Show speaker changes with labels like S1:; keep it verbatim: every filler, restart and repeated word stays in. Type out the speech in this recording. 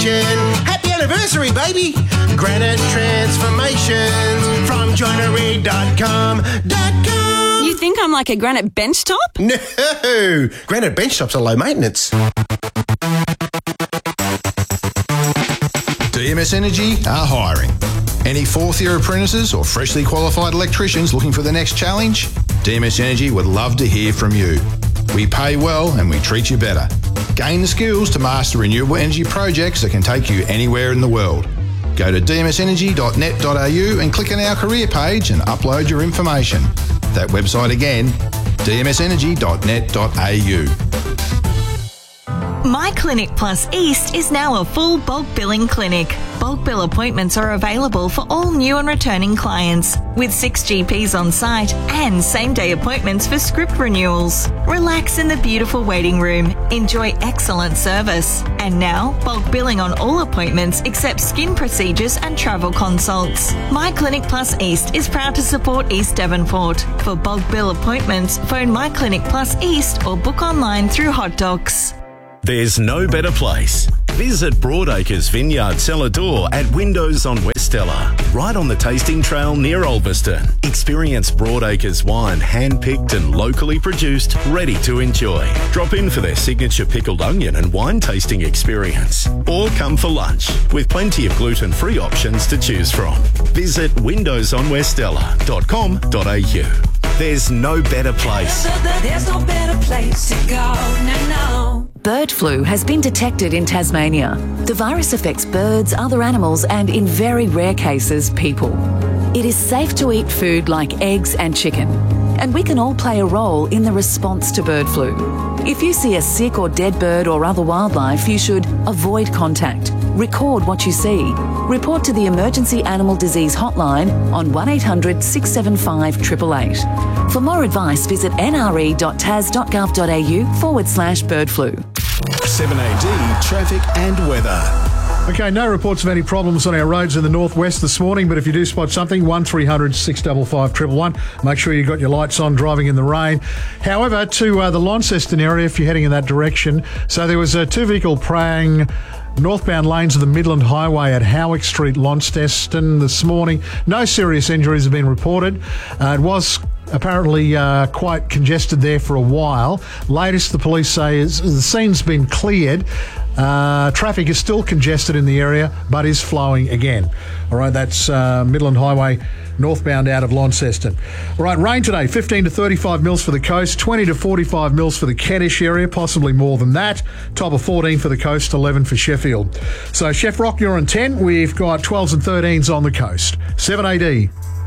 S1: transformation. Happy anniversary, baby! Granite Transformations from joinery dot com.
S2: You think I'm like a granite bench top?
S1: No! Granite bench tops are low maintenance.
S3: D M S Energy are hiring. Any fourth year apprentices or freshly qualified electricians looking for the next challenge? D M S Energy would love to hear from you. We pay well and we treat you better. Gain the skills to master renewable energy projects that can take you anywhere in the world. Go to d m s energy dot net dot a u and click on our career page and upload your information. That website again, d m s energy dot net dot a u.
S4: My Clinic Plus East is now a full bulk billing clinic. Bulk bill appointments are available for all new and returning clients, with six G Ps on site and same-day appointments for script renewals. Relax in the beautiful waiting room. Enjoy excellent service. And now, bulk billing on all appointments except skin procedures and travel consults. My Clinic Plus East is proud to support East Devonport. For bulk bill appointments, phone My Clinic Plus East or book online through Hot Docs.
S5: There's no better place. Visit Broadacres Vineyard Cellar Door at Windows on Westella, right on the tasting trail near Ulverston. Experience Broadacres wine hand-picked and locally produced, ready to enjoy. Drop in for their signature pickled onion and wine tasting experience. Or come for lunch, with plenty of gluten-free options to choose from. Visit windows on westella dot com dot a u. There's no better place.
S6: There's no better place to go. No, no.
S7: Bird flu has been detected in Tasmania. The virus affects birds, other animals, and in very rare cases, people. It is safe to eat food like eggs and chicken, and we can all play a role in the response to bird flu. If you see a sick or dead bird or other wildlife, you should avoid contact. Record what you see. Report to the Emergency Animal Disease Hotline on one eight hundred six seven five eight eight eight. For more advice, visit n r e dot t a s dot gov dot a u forward slash bird flu.
S5: seven A D traffic and weather.
S8: Okay, no reports of any problems on our roads in the northwest this morning, but if you do spot something, one three hundred six five five one one one. Make sure you've got your lights on driving in the rain. However, to uh, the Launceston area, if you're heading in that direction, so there was a two-vehicle praying northbound lanes of the Midland Highway at Howick Street, Launceston this morning. No serious injuries have been reported. Uh, it was apparently uh, quite congested there for a while. Latest, the police say, is the scene's been cleared. Uh, traffic is still congested in the area, but is flowing again. All right, that's uh, Midland Highway northbound out of Launceston. All right, rain today, fifteen to thirty-five mils for the coast, twenty to forty-five mils for the Kentish area, possibly more than that. Top of fourteen for the coast, eleven for Sheffield. So Chef Rock, you're on ten. We've got twelves and thirteens on the coast. seven A D.